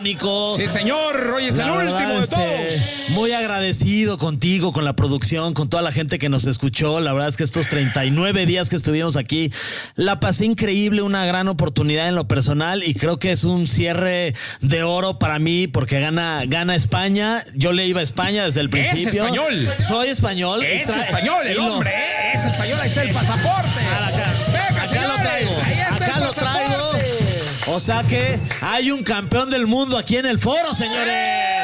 Nico. Sí, señor, hoy es el último de todos. Muy agradecido contigo, con la producción, con toda la gente que nos escuchó. La verdad es que estos 39 días que estuvimos aquí, la pasé increíble, una gran oportunidad en lo personal y creo que es un cierre de oro para mí porque gana España. Yo le iba a España desde el principio. Es español. Soy español. Es español el hombre, es español, ahí está el pasaporte. Acá lo traigo. Acá lo traigo. O sea que hay un campeón del mundo aquí en el foro, señores.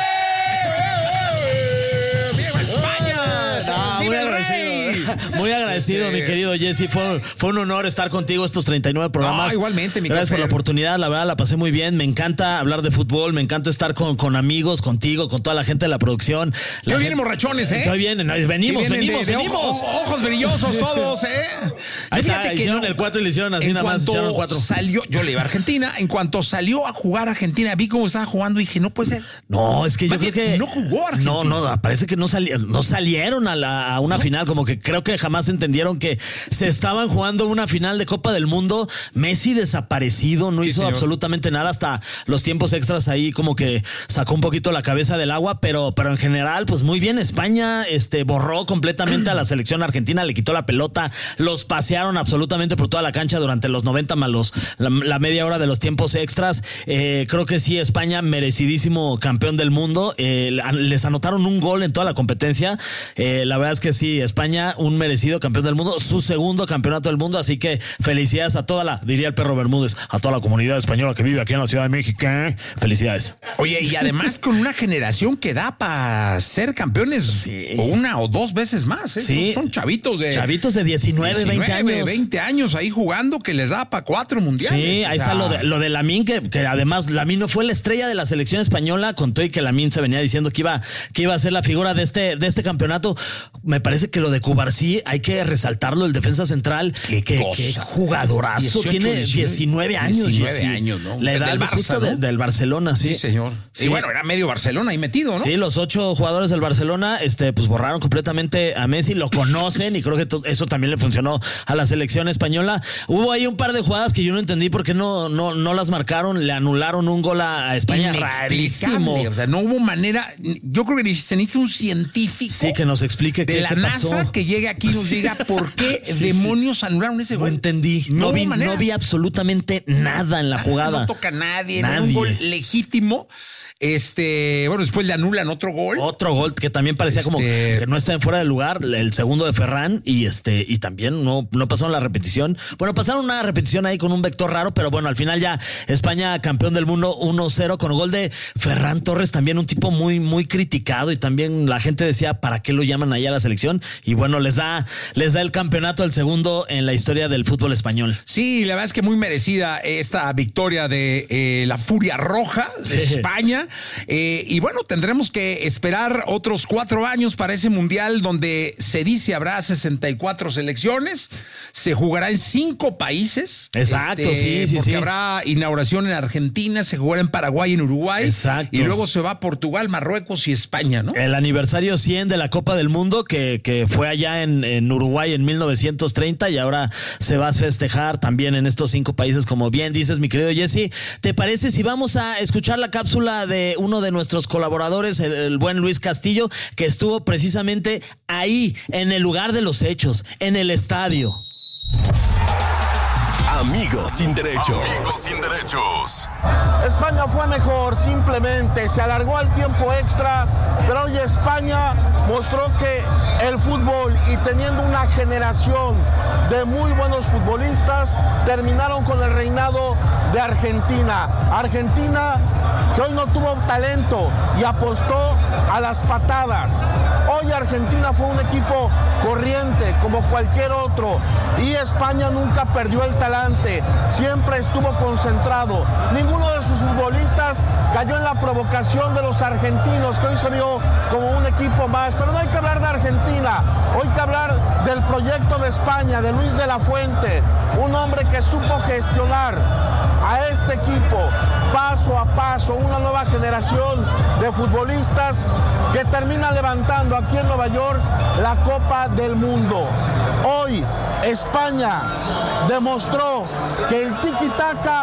¡Viva España! Muy agradecido. Muy agradecido, mi querido Jesse. Fue un honor estar contigo estos 39 programas. Igualmente, mi Gracias café. por la oportunidad, la verdad la pasé muy bien. Me encanta hablar de fútbol, me encanta estar con amigos, contigo, con toda la gente de la producción. Que hoy vienen borrachones, ¿eh? Que hoy vienen, venimos. Ojos brillosos todos, ¿eh? Ahí está, Fíjate que hicieron no, el 4 y le hicieron así, nada más echaron 4. Yo le iba a Argentina, en cuanto salió a jugar Argentina, vi cómo estaba jugando y dije, no puede ser. No, es que yo creo que no jugó Argentina. No, parece que no salieron a una final, como que creo que jamás entendieron que se estaban jugando una final de Copa del Mundo. Messi desaparecido, no hizo absolutamente nada, hasta los tiempos extras ahí como que sacó un poquito la cabeza del agua, pero en general, pues muy bien. España borró completamente a la selección argentina, le quitó la pelota, los pasearon absolutamente por toda la cancha durante los 90 más la media hora de los tiempos extras. Creo que sí, España merecidísimo campeón del mundo. Les anotaron un gol en toda la competencia. La verdad es que sí, España un merecido campeón del mundo, su segundo campeonato del mundo, así que felicidades a diría el perro Bermúdez, a toda la comunidad española que vive aquí en la Ciudad de México. Felicidades. Oye, y además con una generación que da para ser campeones una o dos veces más, ¿eh? Sí. Son chavitos de 19, 20 años. 20 años ahí jugando que les da para 4 mundiales. Sí, ahí está lo de Lamine, que además Lamine no fue la estrella de la selección española, con todo y que Lamine se venía diciendo que iba a ser la figura de este campeonato. Me parece que lo de Cubarsí hay que resaltarlo, el defensa central, que jugadorazo, 18, tiene 19 años. 19 años, ¿no? La edad del Barça, ¿no? Del Barcelona, sí. Sí, señor. Sí. Y bueno, era medio Barcelona ahí metido, ¿no? Sí, los 8 jugadores del Barcelona, pues borraron completamente a Messi, lo conocen y creo que eso también le funcionó a la selección española. Hubo ahí un par de jugadas que yo no entendí por qué no las marcaron, le anularon un gol a España, rarísimo. O sea, no hubo manera, yo creo que se necesita un científico. Sí, que nos explique de la NASA pasó. que llegue aquí y nos diga por qué demonios anularon ese gol. No entendí. No vi absolutamente nada en la jugada. No toca a nadie. Era un gol legítimo. Bueno, después le anulan otro gol. Otro gol que también parecía como que no está en fuera de lugar, el segundo de Ferran, y también no pasaron la repetición. Bueno, pasaron una repetición ahí con un vector raro, pero bueno, al final ya España campeón del mundo 1-0 con gol de Ferran Torres, también un tipo muy, muy criticado, y también la gente decía, ¿para qué lo llaman ahí a la selección? Y bueno, les da el campeonato, el segundo en la historia del fútbol español. Sí, la verdad es que muy merecida esta victoria de la Furia Roja de España. Y bueno, tendremos que esperar otros 4 años para ese mundial donde se dice habrá 64 selecciones, se jugará en 5 países. Exacto, porque habrá inauguración en Argentina, se jugará en Paraguay y en Uruguay. Exacto. Y luego se va a Portugal, Marruecos y España, ¿no? El aniversario 100 de la Copa del Mundo que fue allá en Uruguay en 1930 y ahora se va a festejar también en estos 5 países, como bien dices, mi querido Jesse. ¿Te parece si vamos a escuchar la cápsula de uno de nuestros colaboradores, el buen Luis Castillo, que estuvo precisamente ahí, en el lugar de los hechos, en el estadio? Amigos sin derechos. Amigos sin derechos. España fue mejor, simplemente se alargó al tiempo extra, pero hoy España mostró que el fútbol, y teniendo una generación de muy buenos futbolistas, terminaron con el reinado de Argentina. Argentina, que hoy no tuvo talento y apostó a las patadas. Hoy Argentina fue un equipo corriente como cualquier otro, y España nunca perdió el talante, siempre estuvo concentrado. Ninguno de sus futbolistas cayó en la provocación de los argentinos, que hoy se vio como un equipo más. Pero no hay que hablar de Argentina, hoy hay que hablar del proyecto de España, de Luis de la Fuente, un hombre que supo gestionar a este equipo paso a paso, una nueva generación de futbolistas que termina levantando aquí en Nueva York la Copa del Mundo. Hoy España demostró que el tiki-taka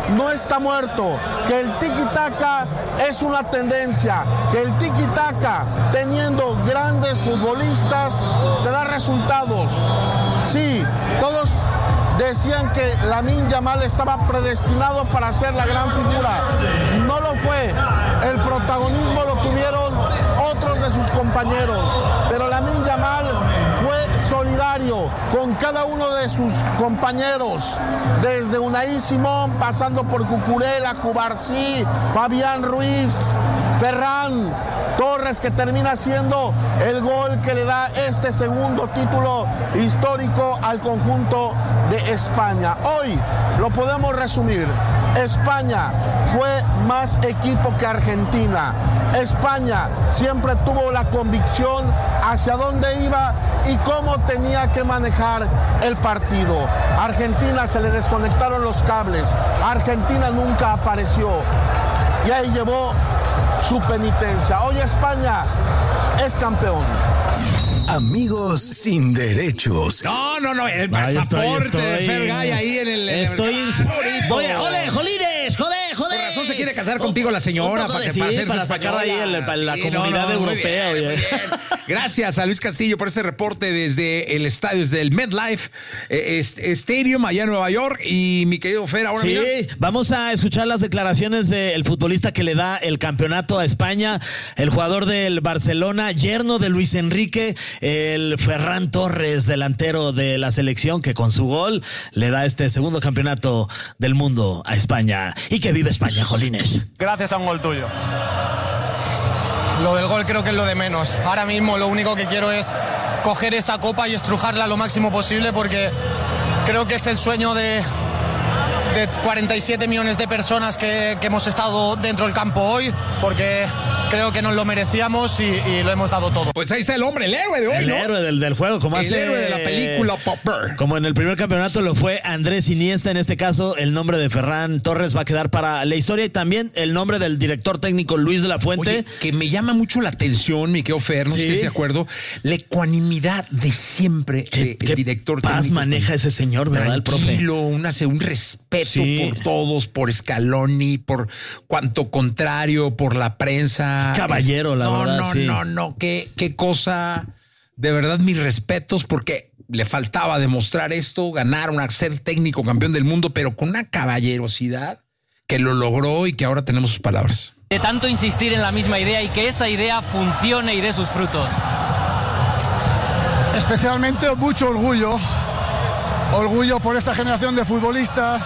no está muerto, que el tiki-taka es una tendencia, que el tiki-taka, teniendo grandes futbolistas, te da resultados. Sí, todos decían que Lamine Yamal estaba predestinado para ser la gran figura. No lo fue. El protagonismo lo tuvieron otros de sus compañeros. Pero Lamine Yamal fue solidario con cada uno de sus compañeros. Desde Unai Simón, pasando por Cucurella, Cubarsí, Fabián Ruiz, Ferran Torres, que termina siendo el gol que le da este segundo título histórico al conjunto de España. Hoy lo podemos resumir. España fue más equipo que Argentina. España siempre tuvo la convicción hacia dónde iba y cómo tenía que manejar el partido. A Argentina se le desconectaron los cables. Argentina nunca apareció. Y ahí llevó su penitencia. Hoy España es campeón. Amigos sin derechos. No, el pasaporte de Fergay ahí en el... Oye, jolines, joder. Por razón se quiere casar contigo la señora para sacar ahí la comunidad europea. Muy bien. Gracias a Luis Castillo por este reporte desde el estadio, desde el MetLife Stadium allá en Nueva York. Y mi querido Fer, ahora mira. Vamos a escuchar las declaraciones del futbolista que le da el campeonato a España, el jugador del Barcelona, yerno de Luis Enrique, el Ferran Torres, delantero de la selección, que con su gol le da este segundo campeonato del mundo a España. Y que vive España, jolines. Gracias a un gol tuyo. Lo del gol creo que es lo de menos. Ahora mismo lo único que quiero es coger esa copa y estrujarla lo máximo posible, porque creo que es el sueño de 47 millones de personas que hemos estado dentro del campo hoy, porque creo que nos lo merecíamos y lo hemos dado todo. Pues ahí está el hombre, el héroe de hoy, ¿no? El héroe del juego, como el héroe de la película Popper. Como en el primer campeonato lo fue Andrés Iniesta, en este caso el nombre de Ferran Torres va a quedar para la historia, y también el nombre del director técnico Luis de la Fuente. Oye, que me llama mucho la atención, mi querido Fer, no sé si estás de acuerdo, la ecuanimidad de siempre del director técnico. Paz maneja ese señor, ¿verdad, el profe? Tranquilo, un respeto por todos, por Scaloni, por cuanto contrario, por la prensa. Caballero, la verdad. No, qué cosa. De verdad, mis respetos, porque le faltaba demostrar esto, ganar, ser técnico campeón del mundo, pero con una caballerosidad que lo logró y que ahora tenemos sus palabras. De tanto insistir en la misma idea y que esa idea funcione y dé sus frutos. Especialmente mucho orgullo por esta generación de futbolistas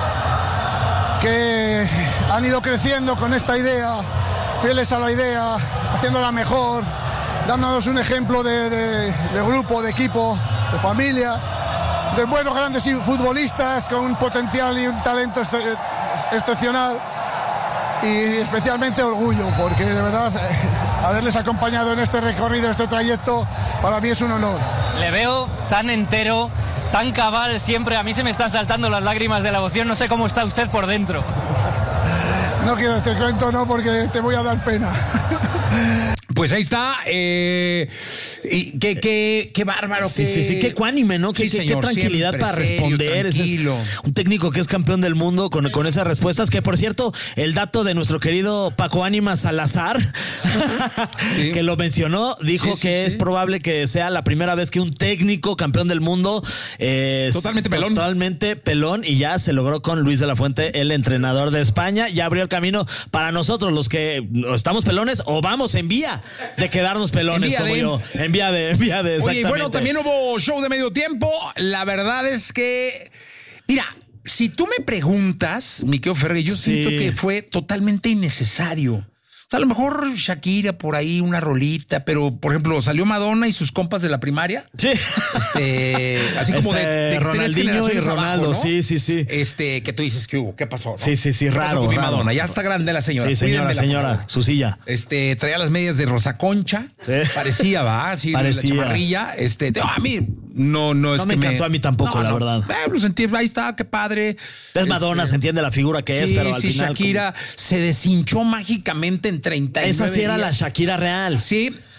que han ido creciendo con esta idea, fieles a la idea, haciéndola mejor, dándonos un ejemplo de grupo, de equipo, de familia, de buenos grandes futbolistas con un potencial y un talento excepcional, y especialmente orgullo, porque de verdad haberles acompañado en este recorrido, este trayecto, para mí es un honor. Le veo tan entero, tan cabal siempre, a mí se me están saltando las lágrimas de la emoción, no sé cómo está usted por dentro. No quiero este cuento, no, porque te voy a dar pena. Pues ahí está. Y qué bárbaro. Sí, qué ecuánime, ¿no? Qué tranquilidad para responder. Tranquilo. Es un técnico que es campeón del mundo con esas respuestas. Que, por cierto, el dato de nuestro querido Paco Ánimas Salazar, que lo mencionó, dijo que es probable que sea la primera vez que un técnico campeón del mundo es totalmente pelón, y ya se logró con Luis de la Fuente, el entrenador de España. Ya abrió el camino para nosotros, los que estamos pelones o vamos en vía de quedarnos pelones, yo. En vía de exactamente. Oye, bueno, también hubo show de medio tiempo. La verdad es que, mira, si tú me preguntas, mi querido Ferrer, yo siento que fue totalmente innecesario. O sea, a lo mejor Shakira por ahí, una rolita, pero, por ejemplo, salió Madonna y sus compas de la primaria. Sí. Así como de Ronaldinho y Ronaldo, abajo, ¿no? Sí. Que tú dices, ¿qué hubo? ¿Qué pasó? ¿No? Sí, raro. Madonna, ya está grande la señora. Sí, señora, su silla. Traía las medias de Rosa Concha. Sí. Parecía, ¿va? Así, parecía. La chamarrilla. A mí no es que me encantó a mí tampoco, la verdad. Lo sentí, ahí está, qué padre. Es Madonna, se entiende la figura que es, pero al final. Shakira se deshinchó mágicamente en 39 Esa sí era días. la Shakira real. Sí.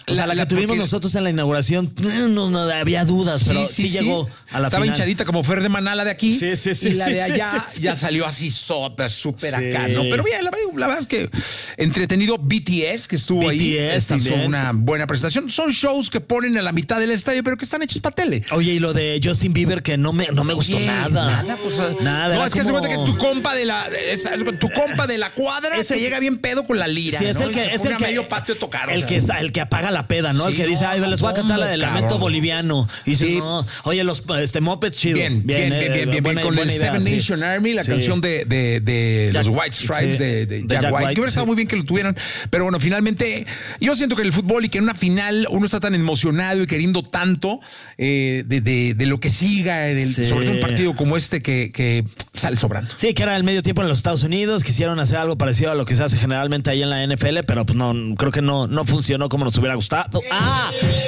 O sea, la que tuvimos nosotros en la inauguración, no había dudas, pero sí llegó a la Estaba final. hinchadita como Fer de Manala de aquí. Sí. Y la de allá sí. ya salió así súper acá, ¿no? Pero bien, la verdad es que entretenido. BTS, que estuvo ahí, hizo una buena presentación. Son shows que ponen a la mitad del estadio, pero que están hechos para tele. Oye, y lo de Justin Bieber, que no me gustó nada. Nada. No, es que se cuenta que es tu compa de la cuadra que llega bien pedo con la lira. Sí, es ¿no? el que es el que medio patio a tocar. El que apaga la peda, ¿no? Sí, el que dice, ay, les voy a cantar la del lamento boliviano. Y dice, no, oye, los Muppets chido. Bien. Con el Seven Nation Army, la canción de los White Stripes de Jack White. Que hubiera estado muy bien que lo tuvieran. Pero bueno, finalmente, yo siento que en el fútbol y que en una final uno está tan emocionado y queriendo tanto de lo que siga, sobre todo un partido como este que sale sobrando. Sí, que era el medio tiempo en los Estados Unidos, quisieron hacer algo parecido a lo que se hace generalmente ahí en la NFL, pero pues no, creo que no funcionó como nos hubiera gustado.